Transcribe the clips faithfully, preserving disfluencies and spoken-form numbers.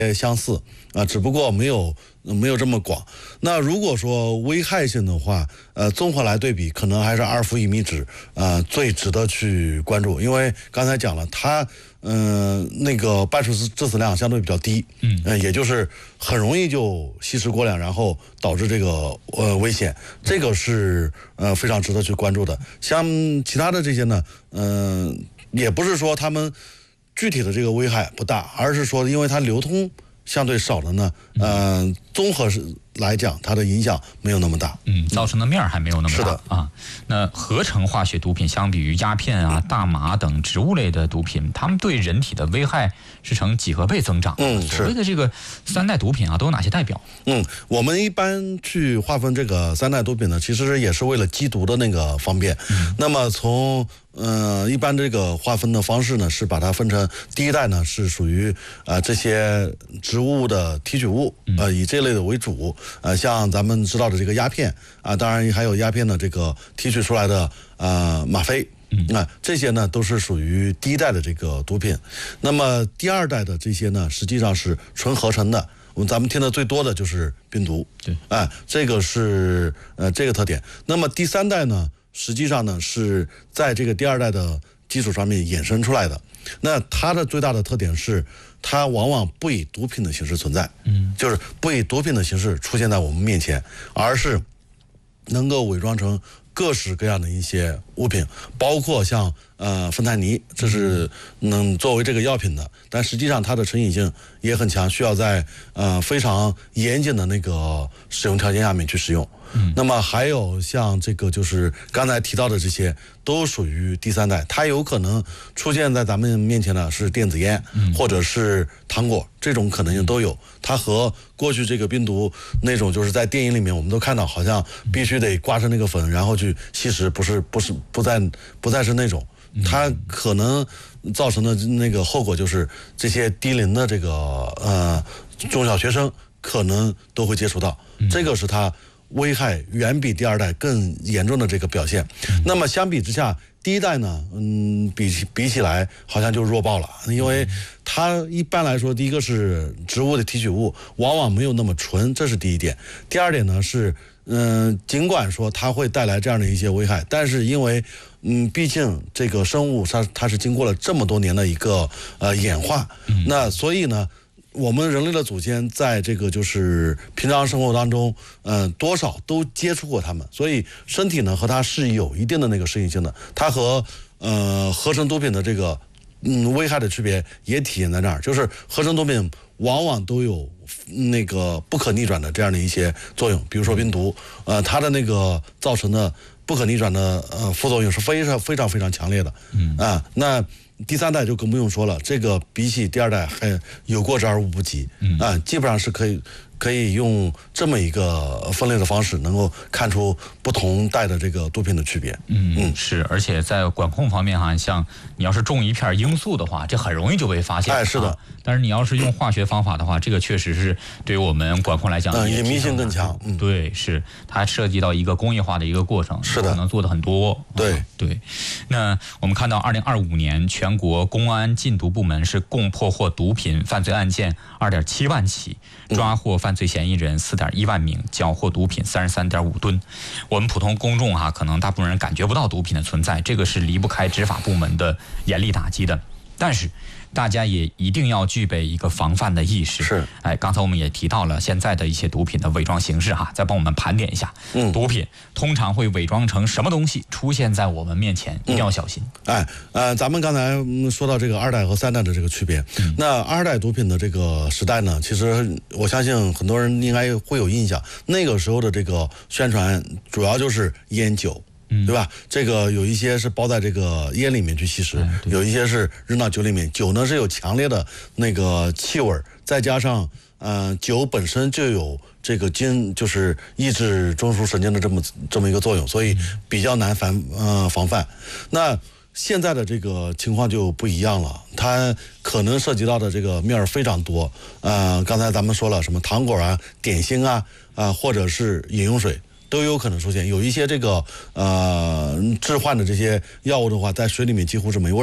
相似啊，只不过没有没有这么广。那如果说危害性的话，呃，综合来对比，可能还是阿尔福乙醚酯呃最值得去关注，因为刚才讲了，它嗯、呃、那个半数致死量相对比较低，嗯、呃，也就是很容易就吸食过量，然后导致这个呃危险，这个是呃非常值得去关注的。像其他的这些呢，嗯、呃，也不是说他们具体的这个危害不大，而是说因为它流通相对少了呢，嗯、呃，综合是来讲，它的影响没有那么大， 嗯，造成的面儿还没有那么大。 是的啊。那合成化学毒品相比于鸦片啊、大麻等植物类的毒品，它们对人体的危害是呈几何倍增长。 嗯， 所谓的这个三代毒品啊，都有哪些代表？ 嗯，我们一般去划分这个三代毒品呢，其实也是为了缉毒的那个方便。嗯、那么从呃，一般这个划分的方式呢，是把它分成第一代呢是属于呃这些植物的提取物，呃以这类的为主，呃像咱们知道的这个鸦片啊、呃，当然还有鸦片的这个提取出来的呃吗啡。那、呃、这些呢都是属于第一代的这个毒品，那么第二代的这些呢实际上是纯合成的，我们咱们听的最多的就是冰毒， 对， 哎、呃，这个是呃这个特点。那么第三代呢？实际上呢，是在这个第二代的基础上面衍生出来的。那它的最大的特点是，它往往不以毒品的形式存在，嗯，就是不以毒品的形式出现在我们面前，而是能够伪装成各式各样的一些物品，包括像呃芬太尼，这是能作为这个药品的，但实际上它的成瘾性也很强，需要在呃非常严谨的那个使用条件下面去使用。嗯，那么还有像这个就是刚才提到的这些，都属于第三代，它有可能出现在咱们面前的是电子烟，嗯、或者是糖果，这种可能性都有。它和过去这个冰毒那种，就是在电影里面我们都看到，好像必须得刮成那个粉，然后去吸食，不是不是不再不再是那种。它可能造成的那个后果就是这些低龄的这个呃中小学生可能都会接触到，这个是它危害远比第二代更严重的这个表现。那么相比之下，第一代呢，嗯，比比起来好像就弱爆了，因为它一般来说，第一个是植物的提取物，往往没有那么纯，这是第一点。第二点呢是，嗯、呃，尽管说它会带来这样的一些危害，但是因为嗯，毕竟这个生物它它是经过了这么多年的一个呃演化，那所以呢，我们人类的祖先在这个就是平常生活当中，嗯、呃，多少都接触过它们，所以身体呢和它是有一定的那个适应性的。它和呃合成毒品的这个嗯危害的区别也体现在那儿，就是合成毒品往往都有那个不可逆转的这样的一些作用，比如说冰毒，呃，它的那个造成的不可逆转的呃副作用是非常非常非常强烈的，嗯啊，那第三代就更不用说了，这个比起第二代还有过之而无不及，嗯啊，基本上是可以可以用这么一个分类的方式，能够看出不同代的这个毒品的区别。 嗯嗯，是，而且在管控方面哈，像你要是种一片罂粟的话，这很容易就被发现。 哎，是的。 啊、但是你要是用化学方法的话，这个确实是对于我们管控来讲， 嗯，隐秘性更强。 嗯，对，是它涉及到一个工业化的一个过程， 是的， 可能做的很多。 对、 啊、对。那我们看到，二零二五年全国公安禁毒部门是共破获毒品犯罪案件二点七万起，抓获犯罪嫌疑人四点一万名，缴获毒品三十三点五吨。我们普通公众哈、啊，可能大部分人感觉不到毒品的存在，这个是离不开执法部门的严厉打击的。但是大家也一定要具备一个防范的意识。 是， 哎，刚才我们也提到了现在的一些毒品的伪装形式哈，再帮我们盘点一下。嗯，毒品通常会伪装成什么东西出现在我们面前，一定要小心。 嗯、哎，呃，咱们刚才说到这个二代和三代的这个区别，嗯、那二代毒品的这个时代呢，其实我相信很多人应该会有印象，那个时候的这个宣传主要就是烟酒。对吧？这个有一些是包在这个烟里面去吸食，哎、有一些是扔到酒里面。酒呢是有强烈的那个气味，再加上呃酒本身就有这个经就是抑制中枢神经的这么这么一个作用，所以比较难防呃防范。那现在的这个情况就不一样了，它可能涉及到的这个面儿非常多。呃，刚才咱们说了什么糖果啊、点心啊，啊、呃、或者是饮用水。都有可能出现，有一些这个呃致幻的这些药物的话，在水里面几乎是没味儿的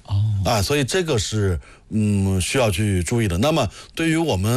哦， 啊，所以这个是嗯需要去注意的。那么对于我们